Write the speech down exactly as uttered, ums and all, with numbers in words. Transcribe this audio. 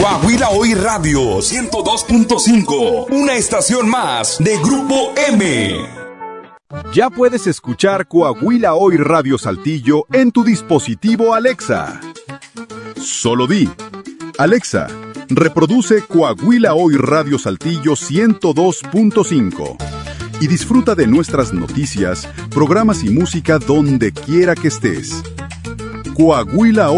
Coahuila Hoy Radio ciento dos punto cinco, una estación más de Grupo M. Ya puedes escuchar Coahuila Hoy Radio Saltillo en tu dispositivo Alexa. Solo di: Alexa, reproduce Coahuila Hoy Radio Saltillo ciento dos punto cinco y disfruta de nuestras noticias, programas y música donde quiera que estés. Coahuila